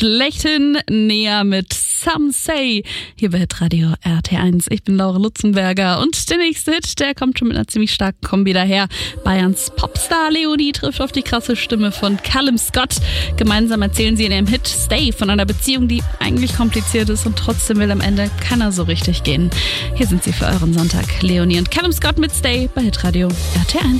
schlechthin näher mit Some Say hier bei Hitradio RT1. Ich bin Laura Lutzenberger und der nächste Hit, der kommt schon mit einer ziemlich starken Kombi daher. Bayerns Popstar Leonie trifft auf die krasse Stimme von Callum Scott. Gemeinsam erzählen sie in ihrem Hit Stay von einer Beziehung, die eigentlich kompliziert ist und trotzdem will am Ende keiner so richtig gehen. Hier sind sie für euren Sonntag. Leonie und Callum Scott mit Stay bei Hitradio RT1.